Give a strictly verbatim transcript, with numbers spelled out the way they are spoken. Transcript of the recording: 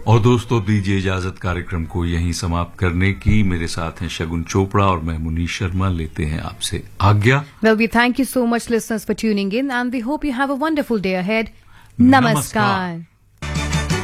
और दोस्तों दीजिए इजाजत कार्यक्रम को यहीं समाप्त करने की। मेरे साथ हैं शगुन चोपड़ा और मैं मुनीश शर्मा। लेते हैं आपसे आज्ञा। Well, we thank you so much listeners for tuning in and we hope you have a wonderful day ahead. Namaskar. Namaskar.